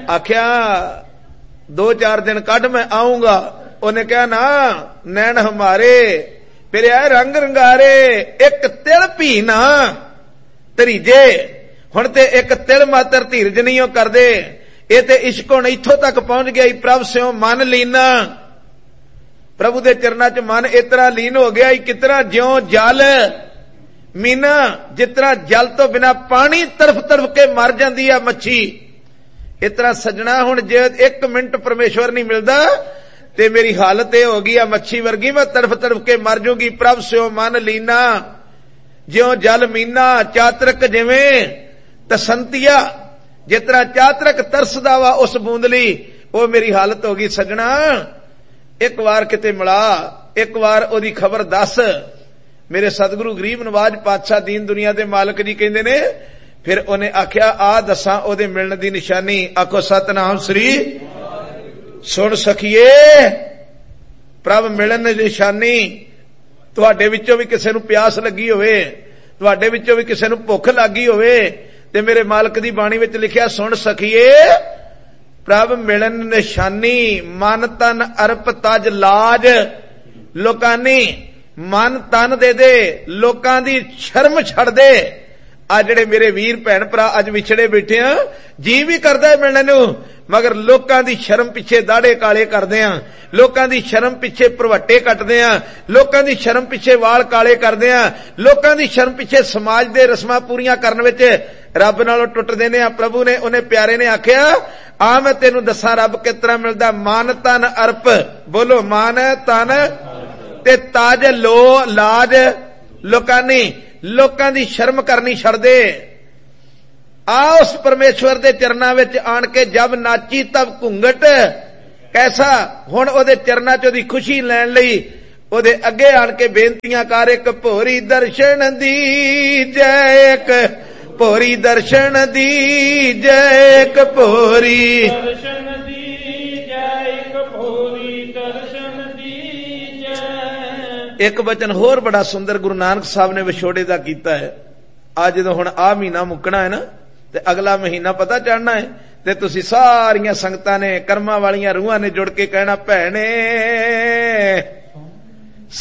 आख्या 2-4 दिन कढ़ मैं आऊंगा। उन्हें कहा ना नैन हमारे फिर आए रंग रंगारे, एक तिल भी ना तरीजे। हुण ते एक तिल मात्र धीरज नहीं हो करदे। ये ते इश्क हुण इत्थों तक पहुंच गया, प्रभ स्यों मन लीना। प्रभु दे चरना च मन इतना लीन हो गया, कितना ज्यों जल मीना, जितना जल तो बिना पानी तड़फ तड़फ के मर जाती है मच्छी, इतना सजना हुण जे 1 मिनट परमेश्वर नहीं मिलता ते मेरी हालत यह होगी आ मच्छी वर्गी, मैं तड़फ तड़फ के मर जूंगी। प्रभ स्यों मन लीना ज्यों जल मीना, चातरक जिवें तसंतिया, जितना चातरक तरसदा वा उस बूंदली, वो मेरी हालत होगी। सजना एक बार किते मिला, एक बार ओदी खबर दस। मेरे सतगुरु गरीब नवाज पातशाह दीन दुनिया दे मालक जी कहंदे ने, फिर उन्हें आख्या आ दसा ओदे मिलण दी निशानी। आखो सतनाम श्री। सुन सखिए प्रभ मिलन दी निशानी, तुहाडे विचों भी किसे नूं प्यास लगी होवे, तुहाडे विचों भी किसे नूं भुख लगी होवे, ते मेरे मालक दी बाणी विच लिखिया सुन सखिए प्रभ मिलन निशानी, मन तन अर्प तज लाज लोकानी। मन तन दे दे, लोकां दी शर्म छड़ दे। आ जिहड़े मेरे वीर भैन भरा अज विछड़े बैठे आ, जी भी करदा है मिलण नूं, मगर लोकां दी शर्म पिछे दाड़े काले करदे आ, लोकां दी शर्म पिछे भरवट्टे कटदे आ, लोकां दी शर्म पिछे वाल काले करदे आ, लोकां दी शर्म पिछे समाज दे रस्मां पूरीआं करन विच रब नालों टुटदे ने। प्रभु ने उन्हें प्यारे ने आख्या आ मैं तेनूं दसां रब किस तरह मिलदा। मन तन अर्प, बोलो मन तन ते ताज लो लाज लोकानी, लोकां दी शर्म करनी छड़ दे। आ उस परमेश्वर दे चरनां विच आण के जब नाची तब घुंघट कैसा। हुण ओदे चरनां च ओदी खुशी लैण लई ओदे अगे आण के बेनतियां कर, एक भोरी दर्शन दी जय, एक भोरी दर्शन दी जय, एक भोरी दर्शन दी जय, एक भोरी दर्शन दी जय। एक वचन होर बड़ा सुंदर गुरु नानक साहब ने विछोड़े दा कीता है। आज जदों हुण आ महीना मुकना है ना, ते अगला महीना पता चढ़ना है, ते तुसी सारियां संगतां ने कर्मां वालियां रूहां ने जुड़ के कहना भैणे